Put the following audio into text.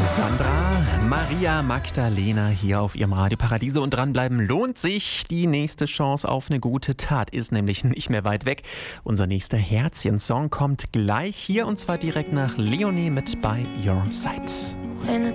Sandra, Maria Magdalena hier auf ihrem Radio Paradiso und dranbleiben lohnt sich. Die nächste Chance auf eine gute Tat ist nämlich nicht mehr weit weg. Unser nächster Herzchen-Song kommt gleich hier und zwar direkt nach Leonie mit By Your Side.